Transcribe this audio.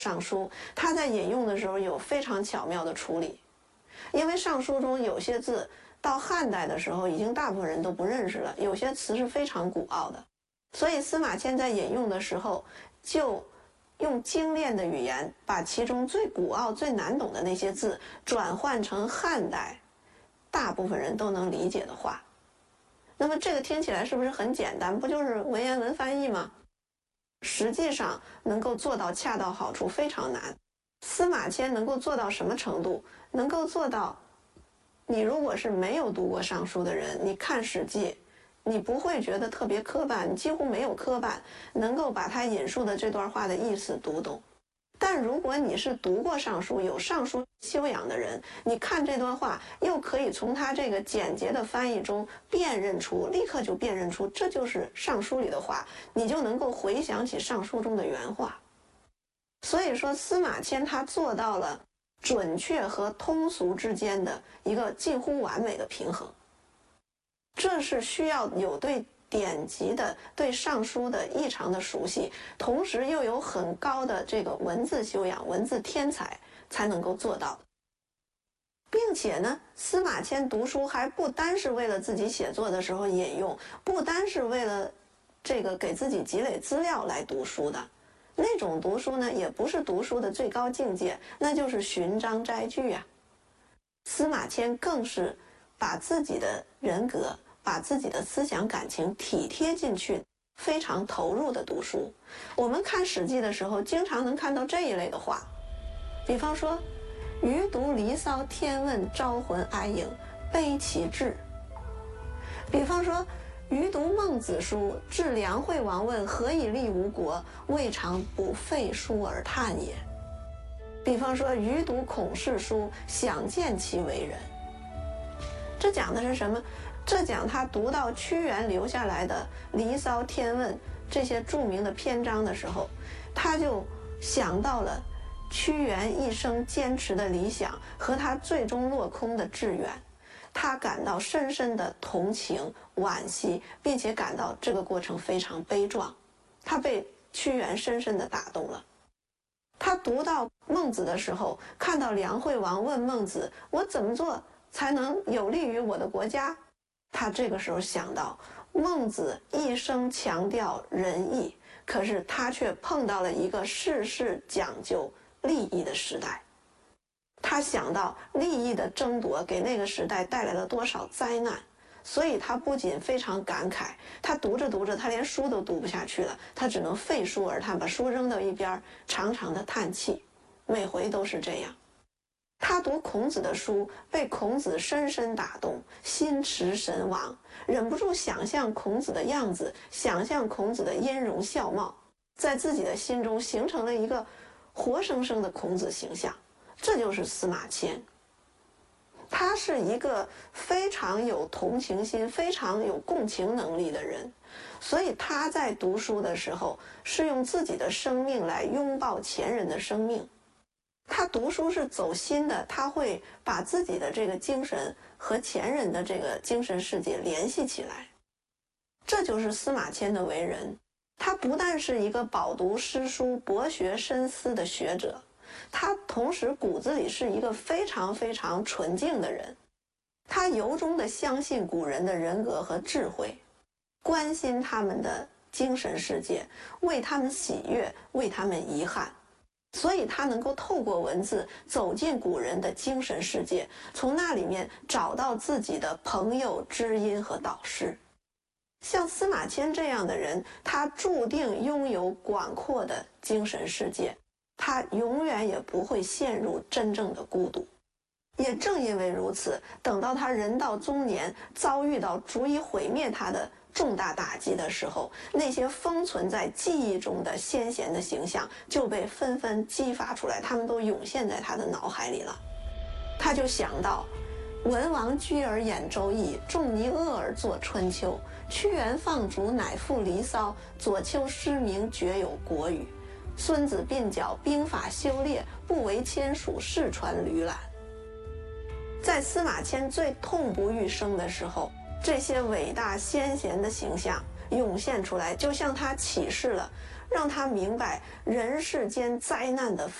尚书，他在引用的时候有非常巧妙的处理，因为尚书中有些字到汉代的时候已经大部分人都不认识了，有些词是非常古奥的，所以司马迁在引用的时候就用精炼的语言把其中最古奥最难懂的那些字转换成汉代大部分人都能理解的话。那么这个听起来是不是很简单，不就是文言文翻译吗？实际上能够做到恰到好处非常难。司马迁能够做到什么程度？能够做到你如果是没有读过尚书的人，你看史记你不会觉得特别磕绊，你几乎没有磕绊，能够把他引述的这段话的意思读懂。但如果你是读过尚书有尚书修养的人，你看这段话又可以从他这个简洁的翻译中立刻就辨认出这就是尚书里的话，你就能够回想起尚书中的原话。所以说司马迁他做到了准确和通俗之间的一个近乎完美的平衡，这是需要有对典籍的对尚书的异常的熟悉，同时又有很高的这个文字修养文字天才才能够做到的。并且呢，司马迁读书还不单是为了自己写作的时候引用，不单是为了这个给自己积累资料来读书的，那种读书呢也不是读书的最高境界，那就是寻章摘句呀。司马迁更是把自己的人格把自己的思想感情体贴进去，非常投入的读书。我们看史记的时候经常能看到这一类的话，比方说余读离骚天问招魂哀影悲其志，比方说余读孟子书至梁惠王问何以立吴国，未尝不废书而叹也，比方说余读孔氏书想见其为人。这讲的是什么？这讲他读到屈原留下来的《离骚》《天问》这些著名的篇章的时候，他就想到了屈原一生坚持的理想和他最终落空的志愿，他感到深深的同情惋惜，并且感到这个过程非常悲壮，他被屈原深深地打动了。他读到孟子的时候，看到梁惠王问孟子，我怎么做才能有利于我的国家？他这个时候想到孟子一生强调仁义，可是他却碰到了一个事事讲究利益的时代。他想到利益的争夺给那个时代带来了多少灾难，所以他不仅非常感慨，他读着读着他连书都读不下去了，他只能废书而叹，把书扔到一边，长长的叹气，每回都是这样。他读孔子的书，被孔子深深打动，心驰神往，忍不住想象孔子的样子，想象孔子的音容笑貌，在自己的心中形成了一个活生生的孔子形象。这就是司马迁，他是一个非常有同情心非常有共情能力的人，所以他在读书的时候是用自己的生命来拥抱前人的生命。他读书是走心的，他会把自己的这个精神和前人的这个精神世界联系起来。这就是司马迁的为人，他不但是一个饱读诗书博学深思的学者，他同时骨子里是一个非常非常纯净的人，他由衷地相信古人的人格和智慧，关心他们的精神世界，为他们喜悦，为他们遗憾。所以他能够透过文字走进古人的精神世界，从那里面找到自己的朋友知音和导师。像司马迁这样的人，他注定拥有广阔的精神世界，他永远也不会陷入真正的孤独。也正因为如此，等到他人到中年，遭遇到足以毁灭他的重大打击的时候，那些封存在记忆中的先贤的形象就被纷纷激发出来，他们都涌现在他的脑海里了。他就想到文王居而演周易，仲尼厄而作春秋，屈原放逐乃赋离骚，左丘失明绝有国语，孙子鬓角兵法修炼，不为签署世传吕览。在司马迁最痛不欲生的时候，这些伟大先贤的形象涌现出来，就向他启示了让他明白人世间灾难的